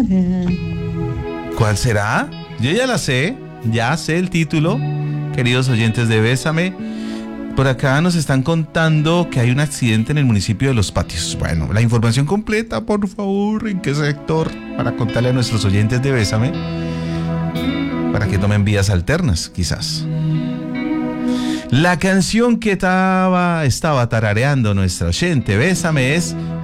¿Cuál será? Yo ya sé el título, queridos oyentes de Bésame. Por acá nos están contando que hay un accidente en el municipio de Los Patios. Bueno, la información completa, por favor, ¿en qué sector? Para contarle a nuestros oyentes de Bésame, para que tomen vías alternas, quizás. La canción que estaba tarareando nuestra oyente Bésame es